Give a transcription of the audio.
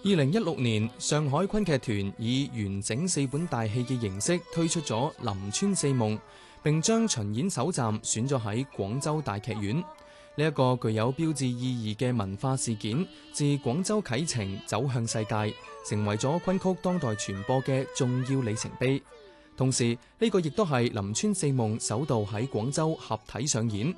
2016年，上海昆劇團以完整4本大戲嘅形式推出咗《林村四夢》，並將巡演首站選咗喺廣州大劇院。呢一個具有標誌意義嘅文化事件，自廣州啟程走向世界，成為咗昆曲當代傳播嘅重要里程碑。同時，呢個亦都係《林村四夢》首度喺廣州合體上演，